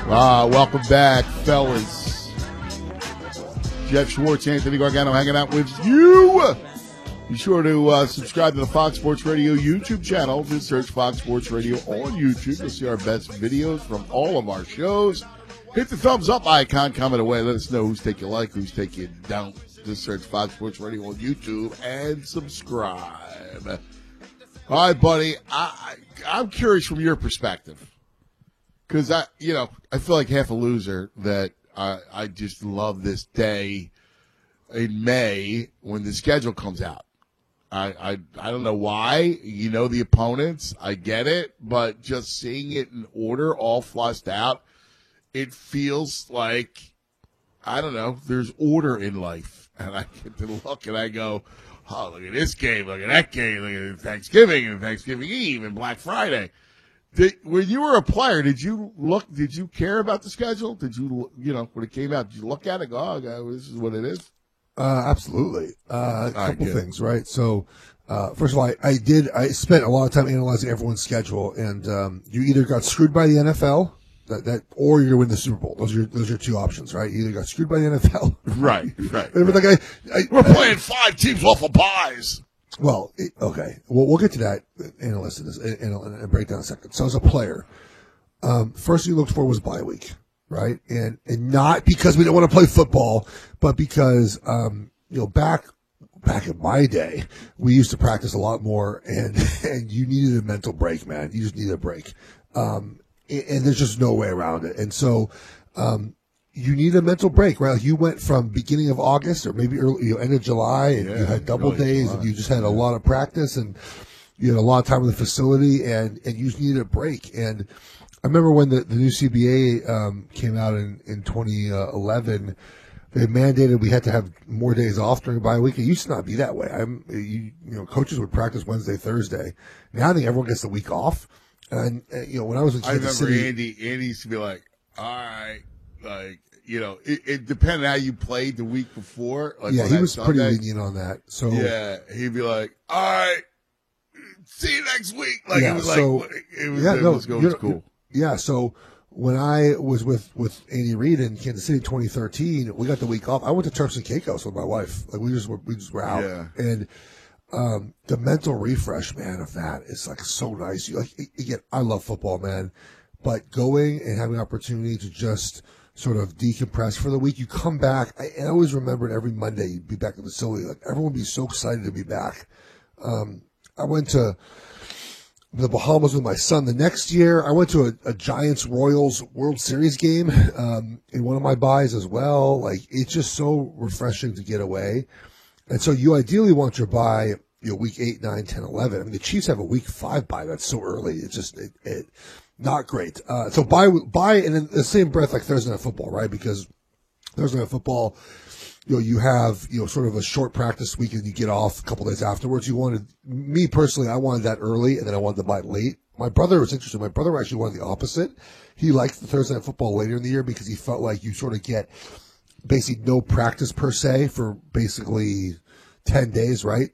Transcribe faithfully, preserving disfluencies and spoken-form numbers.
Ah, welcome back, fellas. Jeff Schwartz, Anthony Gargano hanging out with you. Be sure to uh, subscribe to the Fox Sports Radio YouTube channel. Just search Fox Sports Radio on YouTube. You'll see our best videos from all of our shows. Hit the thumbs up icon, comment away. Let us know whose take you like, whose take you don't. Just search Fox Sports Radio on YouTube and subscribe. All right, buddy. I, I, I'm curious from your perspective. Because, I, you know, I feel like half a loser that I, I just love this day in May when the schedule comes out. I, I I don't know why. You know the opponents. I get it. But just seeing it in order, all flushed out, it feels like, I don't know, there's order in life. And I get to look and I go, oh, look at this game, look at that game, look at Thanksgiving and Thanksgiving Eve and Black Friday. Did, when you were a player, did you look, did you care about the schedule? Did you, you know, when it came out, did you look at it and go, oh, this is what it is? Uh, absolutely. Uh, a couple right, things, right? So, uh, first of all, I, I did, I spent a lot of time analyzing everyone's schedule, and, um, you either got screwed by the N F L, that, that, or you're going to win the Super Bowl. Those are, those are two options, right? You either got screwed by the N F L. Right, right. Remember right. that guy? I, We're playing five teams off of buys. Well, it, okay. Well, we'll get to that analyst in this, and, and, and break down in a second. So as a player, um, first thing you looked for was bye week, right? And, and not because we didn't want to play football, but because, um, you know, back, back in my day, we used to practice a lot more, and, and you needed a mental break, man. You just needed a break. Um, and, and there's just no way around it. And so, um, you need a mental break, right? Like you went from beginning of August or maybe early, you know, end of July, and yeah, you had double really days, July. and you just had a lot of practice, and you had a lot of time in the facility, and, and you just needed a break. And I remember when the, the new C B A um, came out in, in twenty eleven, they mandated we had to have more days off during bye week. It used to not be that way. I'm, you, you know, coaches would practice Wednesday, Thursday. Now I think everyone gets the week off. And, uh, you know, when I was in I Kansas remember City, Andy, Andy used to be like, all right, like, you know, it, it depended how you played the week before. Like yeah, on he that was Sunday. pretty lenient on that. So Yeah, he'd be like, all right, see you next week. Like, Yeah, it was so- like, it was, yeah, it no, was, it was you're- cool. Yeah, so when I was with, with Andy Reid in Kansas City in twenty thirteen, we got the week off. I went to Turks and Caicos with my wife. Like we just were, we just were out. Yeah. And um, the mental refresh, man, of that is like so nice. You, like again, I love football, man, but going and having an opportunity to just sort of decompress for the week. You come back. I, I always remembered every Monday you'd be back in the facility. Like everyone would be so excited to be back. Um, I went to the Bahamas with my son the next year. I went to a, a Giants Royals World Series game um, in one of my buys as well. Like it's just so refreshing to get away. And so you ideally want your buy, you know, week eight, nine, ten, eleven. I mean, the Chiefs have a week five buy. That's so early. It's just it, it not great. Uh, so buy buy and in the same breath like Thursday Night Football, right? Because Thursday Night Football, you know, you have, you know, sort of a short practice week and you get off a couple days afterwards. You wanted, me personally, I wanted that early and then I wanted to buy it late. My brother was interested. My brother actually wanted the opposite. He liked the Thursday Night Football later in the year because he felt like you sort of get basically no practice per se for basically ten days, right?